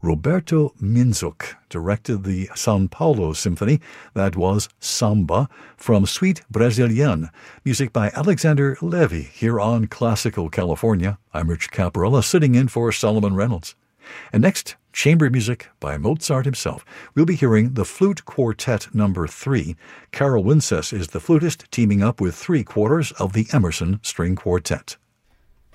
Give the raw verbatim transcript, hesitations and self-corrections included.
Roberto Minzuk directed the São Paulo Symphony. That was Samba from Suite Brésilienne, music by Alexander Levy here on Classical California. I'm Rich Caparella, sitting in for Solomon Reynolds. And next, chamber music by Mozart himself. We'll be hearing the Flute Quartet number three. Carol Wincess is the flutist, teaming up with three quarters of the Emerson String Quartet.